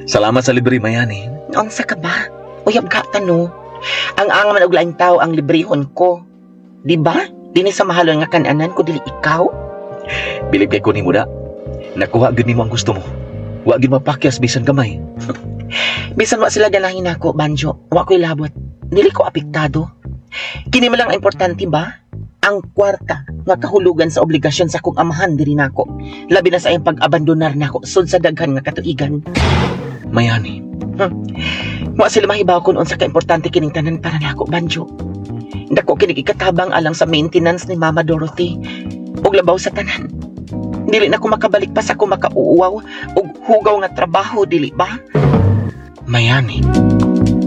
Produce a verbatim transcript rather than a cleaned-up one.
Salamat sa libre, Mayani. Unsa ka ba? Uyab ka tano. Ang ang man og laing tao ang librehon ko. Di ba? Dini sa mahalon nga kananan ko dili ikaw. Bilib kay ko ni muda. Nakuha gid nimo ang gusto mo. Wa gid mapakyas bisan gamay. Bisan wa sila ganahin nako, Banjo. Wa ko'y labot. Dili ko apektado. Kini man lang ang importante ba? Ang kwarta nga kahulugan sa obligasyon sa kong amahan diri nako. Labi na sa iyang pag-abandonar nako sud sa daghan nga katuigan. Mayani, Hmm. Wa sila mahibaw kung unsa ka importante kining tanan para nako, Banjo. Dako kini ikatabang alang sa maintenance ni Mama Dorothy ug labaw sa tanan. Dili na ko makabalik pa sa ako makauuwaw ug hugaw nga trabaho, dili ba? Mayani.